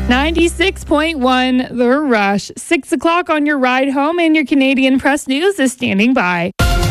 96.1 The Rush. 6 o'clock on your ride home, and your Canadian Press News is standing by.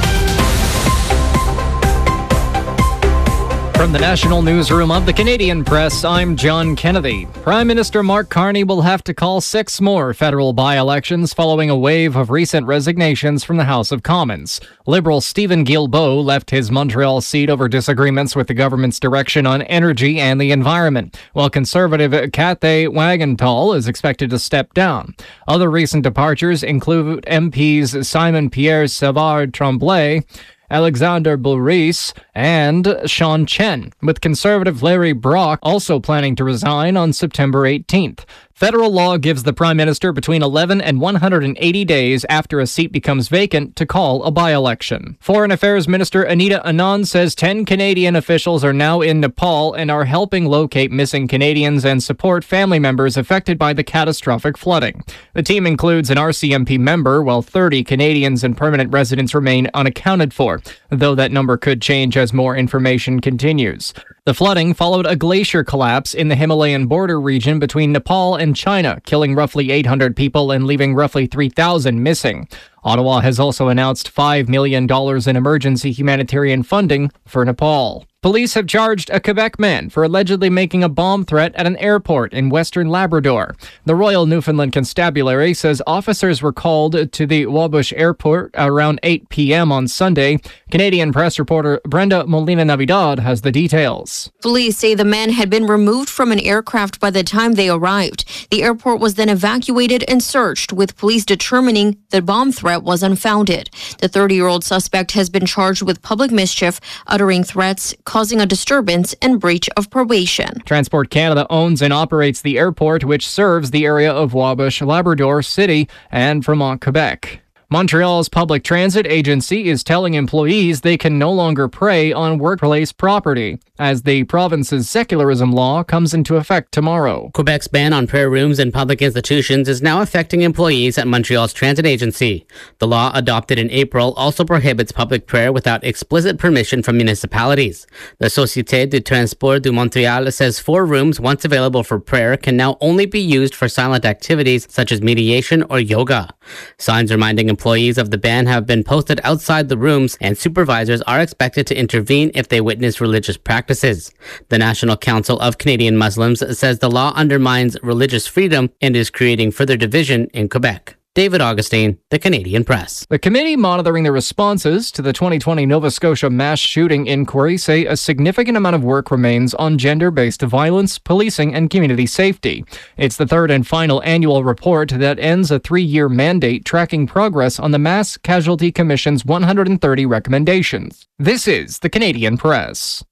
From the National Newsroom of the Canadian Press, I'm John Kennedy. Prime Minister Mark Carney will have to call 6 more federal by-elections following a wave of recent resignations from the House of Commons. Liberal Stephen Guilbeault left his Montreal seat over disagreements with the government's direction on energy and the environment, while Conservative Cathay Wagenthal is expected to step down. Other recent departures include MPs Simon Pierre Savard Tremblay, Alexander Bourris, and Sean Chen, with Conservative Larry Brock also planning to resign on September 18th. Federal law gives the Prime Minister between 11 and 180 days after a seat becomes vacant to call a by-election. Foreign Affairs Minister Anita Anand says 10 Canadian officials are now in Nepal and are helping locate missing Canadians and support family members affected by the catastrophic flooding. The team includes an RCMP member, while 30 Canadians and permanent residents remain unaccounted for, though that number could change as more information continues. The flooding followed a glacier collapse in the Himalayan border region between Nepal and China, killing roughly 800 people and leaving roughly 3,000 missing. Ottawa has also announced $5 million in emergency humanitarian funding for Nepal. Police have charged a Quebec man for allegedly making a bomb threat at an airport in Western Labrador. The Royal Newfoundland Constabulary says officers were called to the Wabush Airport around 8 p.m. on Sunday. Canadian Press reporter Brenda Molina-Navidad has the details. Police say the man had been removed from an aircraft by the time they arrived. The airport was then evacuated and searched, with police determining the bomb threat was unfounded. The 30-year-old suspect has been charged with public mischief, uttering threats, causing a disturbance, and breach of probation. Transport Canada owns and operates the airport, which serves the area of Wabush, Labrador City, and Fremont, Quebec. Montreal's public transit agency is telling employees they can no longer prey on workplace property, as the province's secularism law comes into effect tomorrow. Quebec's ban on prayer rooms in public institutions is now affecting employees at Montreal's transit agency. The law, adopted in April, also prohibits public prayer without explicit permission from municipalities. The Société du Transport de Montréal says 4 rooms once available for prayer can now only be used for silent activities such as mediation or yoga. Signs reminding employees of the ban have been posted outside the rooms, and supervisors are expected to intervene if they witness religious practices. The National Council of Canadian Muslims says the law undermines religious freedom and is creating further division in Quebec. David Augustine, The Canadian Press. The committee monitoring the responses to the 2020 Nova Scotia mass shooting inquiry say a significant amount of work remains on gender-based violence, policing, and community safety. It's the third and final annual report that ends a 3-year mandate tracking progress on the Mass Casualty Commission's 130 recommendations. This is The Canadian Press.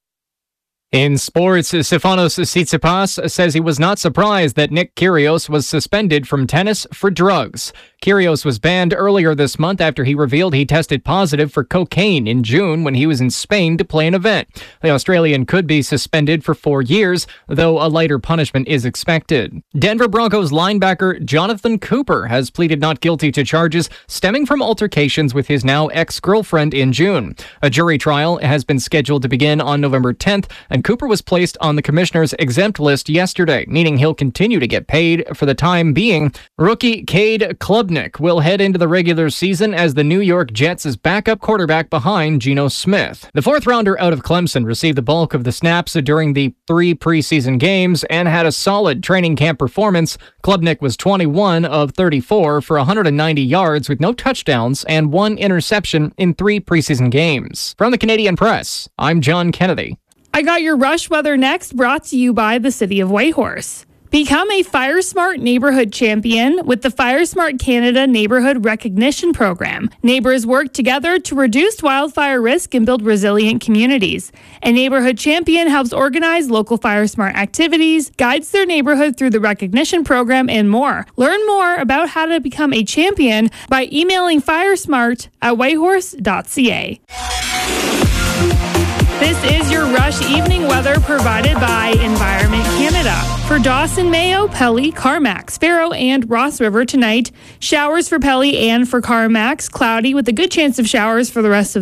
In sports, Stefanos Tsitsipas says he was not surprised that Nick Kyrgios was suspended from tennis for drugs. Kyrgios was banned earlier this month after he revealed he tested positive for cocaine in June when he was in Spain to play an event. The Australian could be suspended for 4 years, though a lighter punishment is expected. Denver Broncos linebacker Jonathan Cooper has pleaded not guilty to charges stemming from altercations with his now ex-girlfriend in June. A jury trial has been scheduled to begin on November 10th, and Cooper was placed on the commissioner's exempt list yesterday, meaning he'll continue to get paid for the time being. Rookie Cade Klubnik will head into the regular season as the New York Jets' backup quarterback behind Geno Smith. The 4th-rounder out of Clemson received the bulk of the snaps during the 3 preseason games and had a solid training camp performance. Klubnik was 21 of 34 for 190 yards with no touchdowns and 1 interception in 3 preseason games. From the Canadian Press, I'm John Kennedy. I got your rush weather next, brought to you by the City of Whitehorse. Become a FireSmart neighborhood champion with the FireSmart Canada Neighborhood Recognition Program. Neighbors work together to reduce wildfire risk and build resilient communities. A neighborhood champion helps organize local FireSmart activities, guides their neighborhood through the recognition program, and more. Learn more about how to become a champion by emailing firesmart@whitehorse.ca. This is your Rush evening weather provided by Environment Canada. For Dawson, Mayo, Pelly, Carmacks, Faro, and Ross River tonight, showers for Pelly and for Carmacks, cloudy with a good chance of showers for the rest of